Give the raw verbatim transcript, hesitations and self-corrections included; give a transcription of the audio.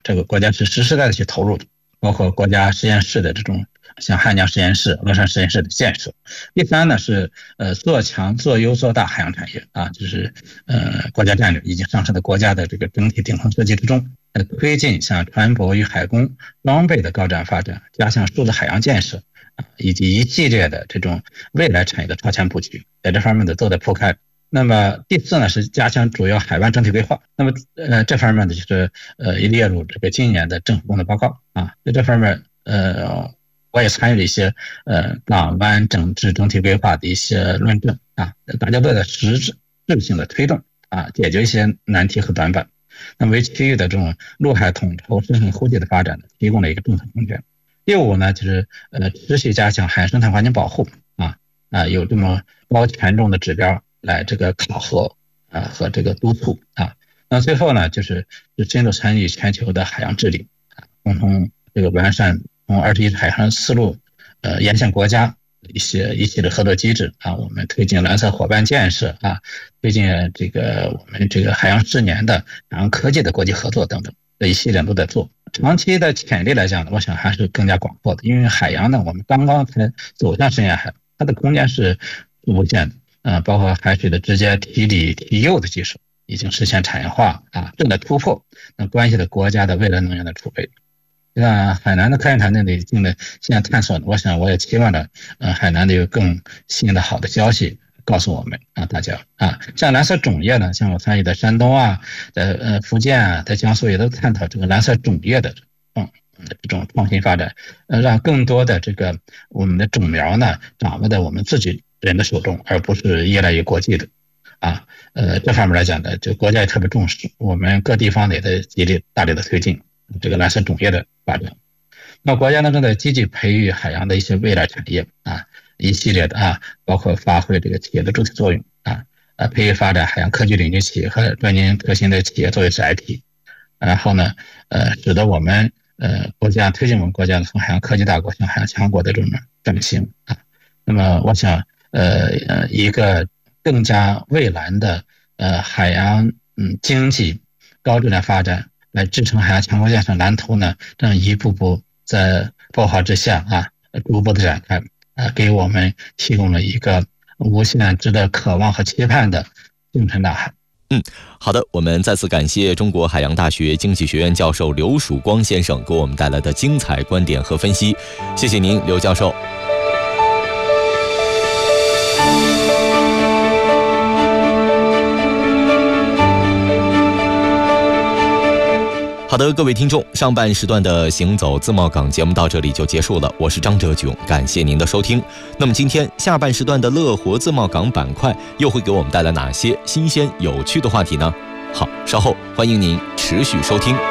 这个国家是实实在在去投入的，包括国家实验室的这种像汉江实验室、乐山实验室的建设。第三呢是呃做强、做优、做大海洋产业啊，就是呃国家战略已经上升到国家的这个整体顶层设计之中，呃推进像船舶与海工装备的高质量发展，加强数字海洋建设啊，以及一系列的这种未来产业的超前布局，在这方面的都在铺开。那么第四呢是加强主要海湾整体规划。那么呃这方面呢就是呃列入这个今年的政府工作报告啊，在这方面呃我也参与了一些呃港湾整治整体规划的一些论证啊，大家都在实质性的推动啊，解决一些难题和短板，那么为区域的这种陆海统筹、深海互济的发展提供了一个政策空间。第五呢就是呃持续加强海洋生态环境保护啊啊，有这么高权重的指标来这个考核啊和这个督促啊。那最后呢就是深入参与全球的海洋治理啊，共同这个完善从二十一海洋丝路呃沿线国家一些一系列合作机制啊，我们推进蓝色伙伴建设啊，推进这个我们这个海洋十年的海洋科技的国际合作等等，这一系列都在做。长期的潜力来讲呢，我想还是更加广阔的，因为海洋呢，我们刚刚才走向深远海，它的空间是无限的，呃，包括海水的直接提锂提铀的技术已经实现产业化啊，正在突破，那关系到国家的未来能源的储备。那海南的科研团队的进的现在探索呢，我想我也期望着，呃，海南的有更新的好的消息告诉我们啊，大家啊，像蓝色种业呢，像我参与的山东啊，在呃福建啊，在江苏也都探讨这个蓝色种业的嗯这种创新发展，呃，让更多的这个我们的种苗呢掌握在我们自己人的手中，而不是依赖于国际的啊。呃，这方面来讲呢，就国家也特别重视，我们各地方也在极力大力的推进这个蓝色种业的发展。那国家呢正在积极培育海洋的一些未来产业啊，一系列的啊，包括发挥这个企业的主体作用啊，呃，培育发展海洋科技领域企业和专精核心的企业作为载体，然后呢，呃，使得我们呃国家推进我们国家从海洋科技大国向海洋强国的这种转型啊。那么我想，呃呃，一个更加蔚蓝的呃海洋嗯经济高质量发展来支撑海洋强国建设蓝图呢，这样一步步在爆发之下啊，逐步的展开，啊，给我们提供了一个无限值得渴望和期盼的星辰大海。 嗯，好的，我们再次感谢中国海洋大学经济学院教授刘曙光先生给我们带来的精彩观点和分析，谢谢您，刘教授。好的，各位听众，上半时段的行走自贸港节目到这里就结束了，我是张哲炯，感谢您的收听。那么今天下半时段的乐活自贸港板块又会给我们带来哪些新鲜有趣的话题呢？好，稍后欢迎您持续收听。